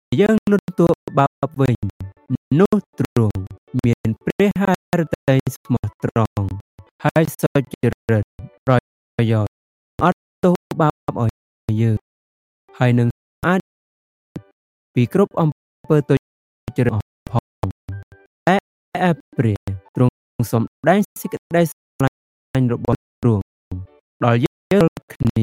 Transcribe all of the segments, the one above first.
យើងលន់តួបាបវិញនោះទ្រង់មានព្រះハរតីស្មោះត្រង់ហើយសុចរិតប្រយោជន៍អត់ទោសបាបឲ្យយើងហើយនឹងអាចពីគ្រប់អំពើទុច្ចរិតផងតែព្រះទ្រង់សម្ដែងសេចក្តីស្រឡាញ់របស់ទ្រង់ដល់យើងគ្នា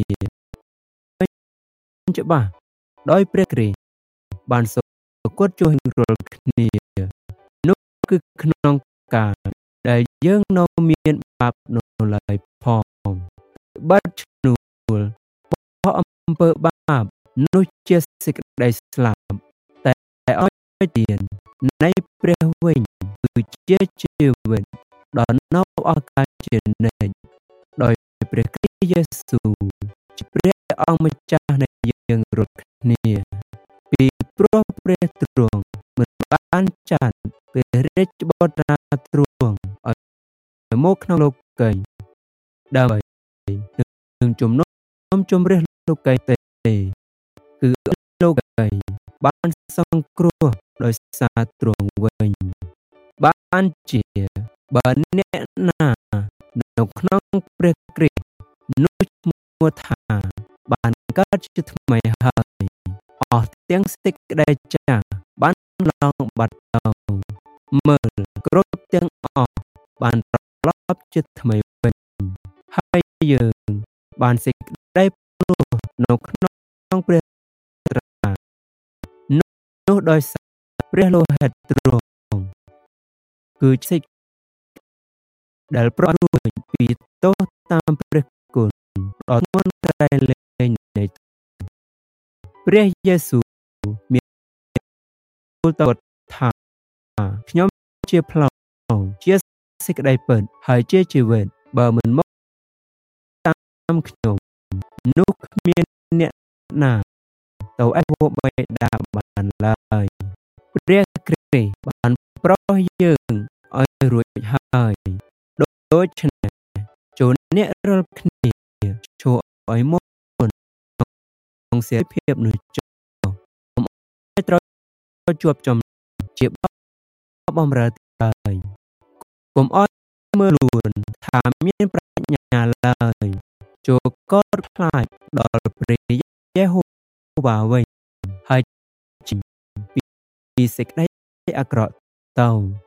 ច្បាស់ដោយព្រះគ្រីស្ទបានសុគតជួយរាល់គ្នានោះគឺក្នុងកាលដែលយើងនៅមានបាបនៅឡើយផងបាត់ឈ្នួលរបស់អំពើបាបនោះជាសេចក្តីស្លាប់តែឲ្យទាននៃព្រះវិញគឺជាជីវិតដល់នៅអកាលជានិច្ចដោយព្រះគ្រីស្ទយេស៊ូវជាព្រះអង្គម្ចាស់នៃយើងរាល់គ្នាពីព្រោះព្រះទ្រង់មិនបានចាត់ព្រះរាជបុត្រាទ្រង់ឲ្យមកក្នុងលោកីដើម្បីនឹងជំនុំជម្រះលោកីទេគឺលោកីបានសង្គ្រោះដោយសារទ្រង់វិញបានជាបើអ្នកណានៅក្នុងព្រះគ្រីស្ទនោះឈ្មោះថាបានកើតជាថ្មីហើយអស់ទាំងសេចក្តីចាស់បានឡងបាត់ទៅមើលគ្រប់ទាំងអស់បានត្រឡប់ជាថ្មីវិញហើយយើងបានសេចក្តីភ្លោះនៅក្នុងព្រះត្រានោះដោយសារព្រះលោហិតទ្រង់គឺសេចដែលប្រត់រួចពីទោសតាមព្រះគុណដ៏ធ្ងន់ក្រៃលែងនៃព្រះយេស៊ូវមានទូលទៅថាខ្ញុំជាផ្លូវជាសេចក្តីពិតហើយជាជីវិតបើមិនមកតាមខ្ញុំនោះគ្មានអ្នកណាទៅឯវបេដាបានឡើយព្រះគ្រីស្ទបានប្រោសយើងឲ្យរួចហើយដូច្នេះចូលអ្នករាល់គ្នាចូលឲ្យមុនក្នុងសេរីភាពនោះចុះកុំឲ្យត្រូវជាប់ចំជាបំរើឡើយកុំឲ្យមើលលួនថាមានប្រាជ្ញាឡើយចូលកត់ខ្លាចដល់ព្រះយេហូវ៉ាវិញហើយពីសេចក្តីអាក្រក់ទៅ